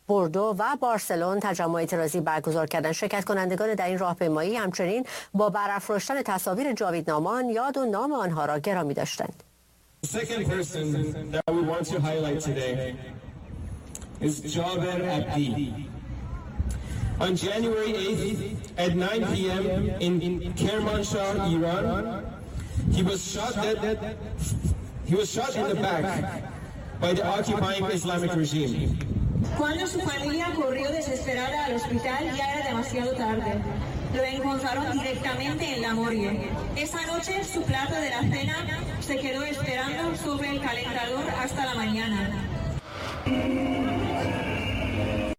بوردو و بارسلون تجمع اعتراضی برگزار کردند. شرکت کنندگان در این راهپیمایی همچنین با برافراشتن تصاویر جاویدنامان یاد و نام آنها را گرامی داشتند. The second person that we want to highlight today is Jaber Abdi. On January 8th at 9 p.m. in Kermanshah, Iran, he was shot in the back by the occupying Islamic regime. Cuando su familia corrió desesperada al hospital, ya era demasiado tarde. Lo encontraron directamente en la morgue. Esa noche su plato de la cena se quedó esperando sobre el calentador hasta la mañana.